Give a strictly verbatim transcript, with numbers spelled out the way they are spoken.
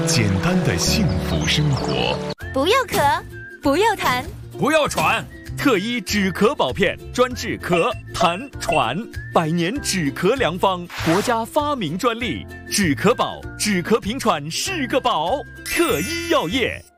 简单的幸福生活。 不要咳，不要痰， 不要喘。特医止咳宝片，专治咳、痰、喘，百年止咳良方，国家发明专利。止咳宝，止咳平喘是个宝。特医药业。